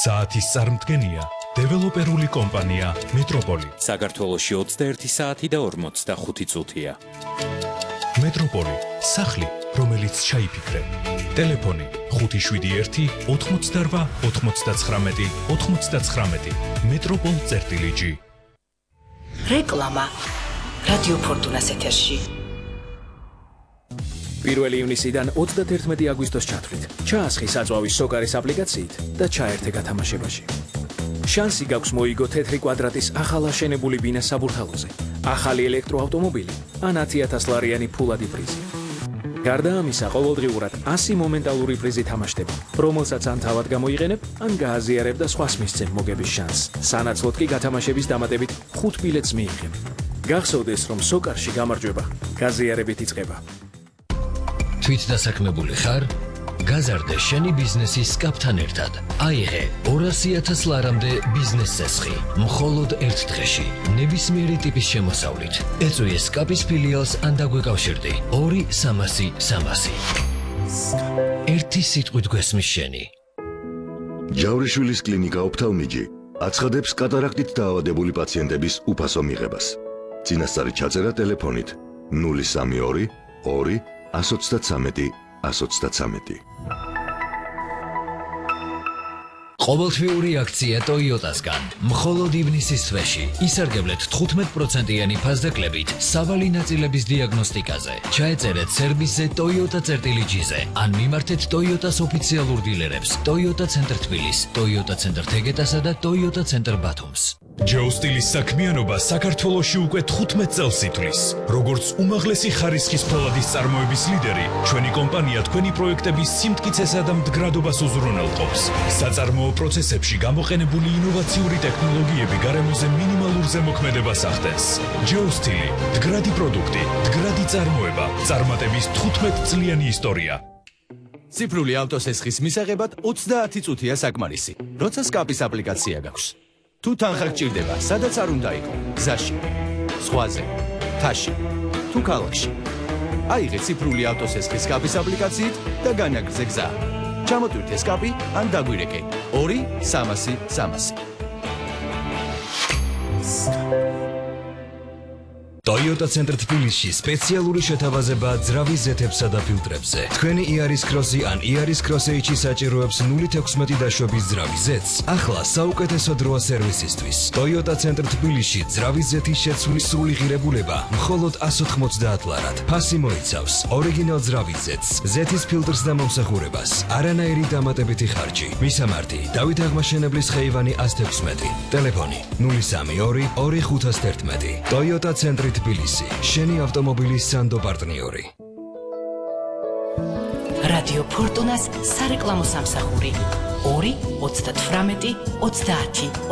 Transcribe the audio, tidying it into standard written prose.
საათის წარმდგენია დეველოპერული კომპანია მეტროპოლი. საქართველოში 21 საათი და 45 წუთია. მეტროპოლი, სახლი, რომელიც ჩაიფიქრე. ტელეფონი 571 88 99 99. metropol.gi. რეკლამა რადიო ფორტუნას ეთერში. 1 ივნისიდან 31 აგვისტოს ჩათვლით. ჩაასხი საწვავის სოკარის აპლიკაციით და ჩაერთე გათამაშებაში. შანსი გაქვს მოიგო თეთრი კვადრატის ახალ აშენებული ბინა საბურთალოზე, ახალი ელექტროავტომობილი ან 10,000 ლარიანი ფულადი პრიზი. გარდა ამისა, ყოველდღიურად 100 მომენტალური პრიზი თამაშდება, რომელსაც ან თავად გამოიყენებ, ან გააზიარებ და სხვას მისცემ მოგების შანსს. სანაცვლოდ კი გათამაშების დამატებით 5 ბილეთს მიიღებ. გახსოვდეს, რომ სოკარში გამარჯვება გაზიარებით იწყება. თვით დასაქმებული ხარ? გაზარდე შენი ბიზნესის კაპთან ერთად. აიღე 200,000 ლარამდე ბიზნეს წესხი, მხოლოდ ერთ დღეში, ნებისმიერი ტიპის შემოსავლით. ეწვიე სკაპის ფილიალს ან დაგვეკავშირდი 2-300-300. ერთი სიტყვით გვესმის შენი. ჯავრიშვილის კლინიკა ოფთალმიჯი აცხადებს კატარაქტით დაავადებული პაციენტების უფასო მიღებას. წინასწარი ჩაწერა ტელეფონით 032 2 123 123. ყოველთვიური აქცია Toyota-სგან, მხოლოდ ივნისის თვეში. ისარგებლეთ 15%-იანი ფასდაკლებით სავალი ნაწილების დიაგნოსტიკაზე. ჩაეწერეთ სერვისზე Toyota.gi-ზე ან მიმართეთ Toyota-s ოფიციალურ დილერებს Toyota ცენტრ თბილის, Toyota ცენტრ თეგეტასა და Toyota ცენტრ ბათუმს. ჯო სტილის საქმიანობა საქართველოში უკვე 15 წელს ითვლის. როგორც უმაღლესი ხარისხის ფოლადის წარმოების ლიდერი, ჩვენი კომპანია თქვენი პროექტების სიმტკიცესა და მდგრადობას უზრუნველყოფს. საწარმოო პროცესებში გამოყენებული ინოვაციური ტექნოლოგიები გარემოზე მინიმალურ ზემოქმედებას ახდენს. ჯო სტილი, მდგრადი პროდუქტი, მდგრადი წარმოება, წარმატების 15 წლიანი ისტორია. ციფრული ავტოსესხის მისაღებად 30 წუთია საკმარისი, როცა სკაპის აპლიკაცია გაქვს. თუ თანხა გჭირდება, სადაც არ უნდა იყო, გზაში, ზღვაზე, მთაში, თუ ქალაქში. აიღე ციფრული ავტოსესხის სკაპის აპლიკაციით და განაგრძე გზა. ჩამოტვირთე სკაპი ან დაგვირეკე 2-300-300. Toyota ცენტრ თბილისში სპეციალური შეთავაზება ძრავის ზეთებსა და ფილტრებზე. თქვენი იარის კროსი ან იარის კროსეიჩი საჭიროებს 0.16 დაშვების ძრავის ზეთს. ახლა საუკეთესო დროა სერვისისთვის. Toyota ცენტრ თბილისში ძრავის ზეთის შეცვლის სრული ღირებულება მხოლოდ 190 ლარად. ფასი მოიცავს ორიგინალ ძრავის ზეთს, ზეთის ფილტრს და მომსახურებას. არანაირი დამატებითი ხარჯი. მისამართი: დავით აღმაშენებლის ხეივანი 116. ტელეფონი 032 2511. Toyota ცენტრი თბილისი, შენი ავტომობილის სანდო პარტნიორი. რადიო ფორტუნას სარეკლამო სამსახური 2 38 30